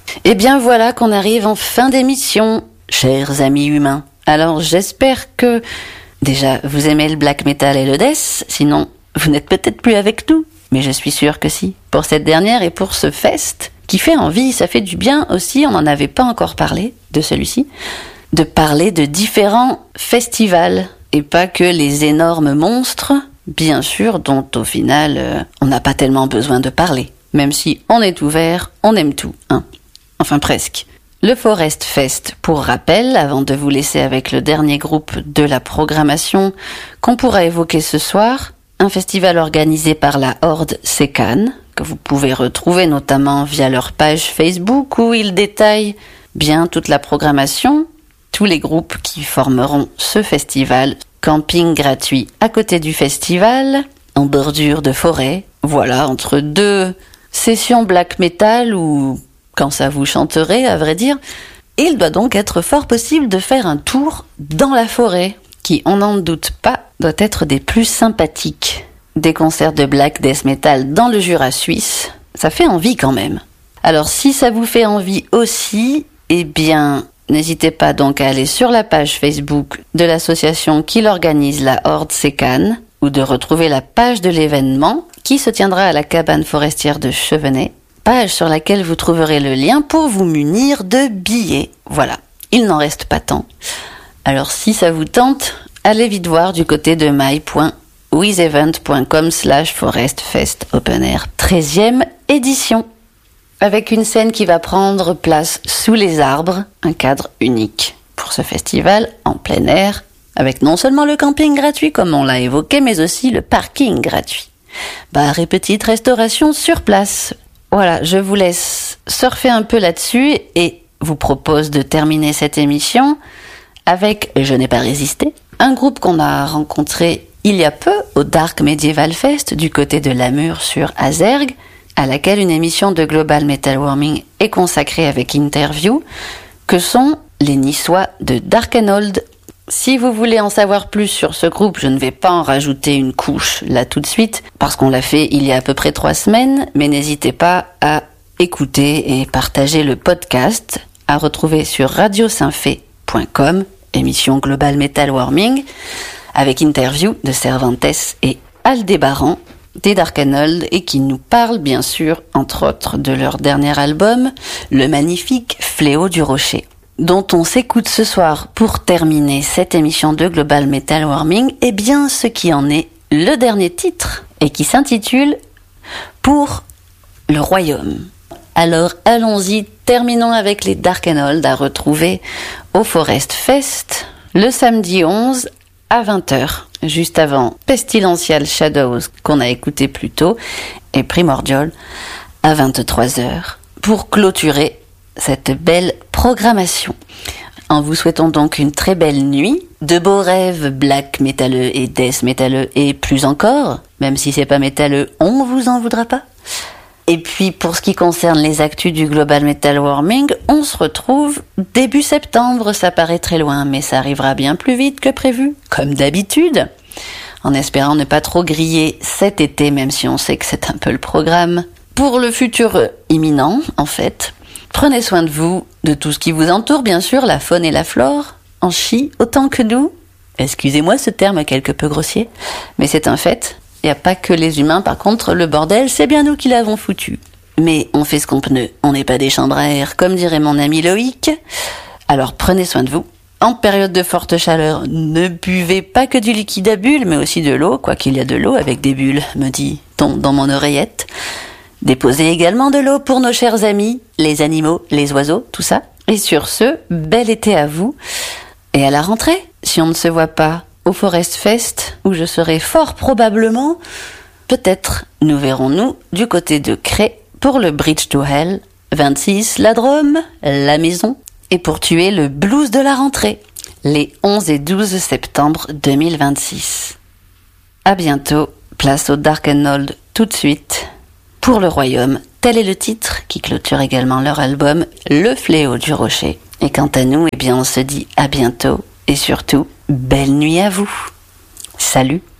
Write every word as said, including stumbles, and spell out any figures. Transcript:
Eh bien voilà qu'on arrive en fin d'émission, chers amis humains. Alors j'espère que déjà vous aimez le black metal et le death, sinon vous n'êtes peut-être plus avec nous, mais je suis sûre que si. Pour cette dernière et pour ce fest qui fait envie, ça fait du bien aussi, on n'en avait pas encore parlé de celui-ci, de parler de différents festivals et pas que les énormes monstres, bien sûr, dont au final euh, on n'a pas tellement besoin de parler. Même si on est ouvert, on aime tout, hein. Enfin presque. Le Forest Fest, pour rappel, avant de vous laisser avec le dernier groupe de la programmation qu'on pourra évoquer ce soir, un festival organisé par la Horde Secan, que vous pouvez retrouver notamment via leur page Facebook où ils détaillent bien toute la programmation, tous les groupes qui formeront ce festival, camping gratuit à côté du festival, en bordure de forêt, voilà, entre deux sessions black metal ou quand ça vous chanterait, à vrai dire. Il doit donc être fort possible de faire un tour dans la forêt, qui, on n'en doute pas, doit être des plus sympathiques. Des concerts de black death metal dans le Jura suisse, ça fait envie quand même. Alors si ça vous fait envie aussi, eh bien, n'hésitez pas donc à aller sur la page Facebook de l'association qui l'organise, la Horde Secan, ou de retrouver la page de l'événement qui se tiendra à la cabane forestière de Chevenay, page sur laquelle vous trouverez le lien pour vous munir de billets. Voilà, il n'en reste pas tant. Alors si ça vous tente, allez vite voir du côté de my point wizevent point com slash forestfest open air treizième édition. Avec une scène qui va prendre place sous les arbres, un cadre unique pour ce festival en plein air, avec non seulement le camping gratuit comme on l'a évoqué, mais aussi le parking gratuit. Bar et petite restauration sur place. Voilà, je vous laisse surfer un peu là-dessus et vous propose de terminer cette émission avec Je n'ai pas résisté, un groupe qu'on a rencontré il y a peu au Dark Medieval Fest du côté de Lamure sur Azergue, à laquelle une émission de Global Metal Warming est consacrée avec interview, que sont les Niçois de Darkenhold. Si vous voulez en savoir plus sur ce groupe, je ne vais pas en rajouter une couche là tout de suite, parce qu'on l'a fait il y a à peu près trois semaines, mais n'hésitez pas à écouter et partager le podcast, à retrouver sur radio saint-fé point com, émission Global Metal Warming, avec interview de Cervantes et Aldébaran des Darkenhold, et qui nous parlent bien sûr, entre autres, de leur dernier album, le magnifique Fléau du Rocher, dont on s'écoute ce soir pour terminer cette émission de Global Metal Warming, et bien ce qui en est le dernier titre, et qui s'intitule Pour le Royaume. Alors allons-y, terminons avec les Darkenhold à retrouver au Forest Fest le samedi onze à vingt heures, juste avant Pestilential Shadows qu'on a écouté plus tôt, et Primordial à vingt-trois heures, pour clôturer cette belle programmation. En vous souhaitant donc une très belle nuit, de beaux rêves black métalleux et death métalleux et plus encore, même si c'est pas métalleux, on vous en voudra pas. Et puis pour ce qui concerne les actus du Global Metal Warming, on se retrouve début septembre, ça paraît très loin, mais ça arrivera bien plus vite que prévu, comme d'habitude, en espérant ne pas trop griller cet été, même si on sait que c'est un peu le programme. Pour le futur imminent, en fait, prenez soin de vous, de tout ce qui vous entoure, bien sûr, la faune et la flore, en chie autant que nous. Excusez-moi ce terme quelque peu grossier, mais c'est un fait. Il n'y a pas que les humains, par contre, le bordel, c'est bien nous qui l'avons foutu. Mais on fait ce qu'on peut, on n'est pas des chambres à air, comme dirait mon ami Loïc. Alors prenez soin de vous. En période de forte chaleur, ne buvez pas que du liquide à bulles, mais aussi de l'eau, quoi qu'il y a de l'eau avec des bulles, me dit-on dans mon oreillette. Déposez également de l'eau pour nos chers amis, les animaux, les oiseaux, tout ça. Et sur ce, bel été à vous. Et à la rentrée, si on ne se voit pas au Forest Fest, où je serai fort probablement, peut-être nous verrons-nous du côté de Cré pour le Bridge to Hell, vingt-six la Drôme, la Maison, et pour tuer le blues de la rentrée, les onze et douze septembre deux mille vingt-six. À bientôt, place au Darkenhold tout de suite. Pour le Royaume, tel est le titre qui clôture également leur album Le Fléau du Rocher. Et quant à nous, eh bien on se dit à bientôt, et surtout, belle nuit à vous. Salut!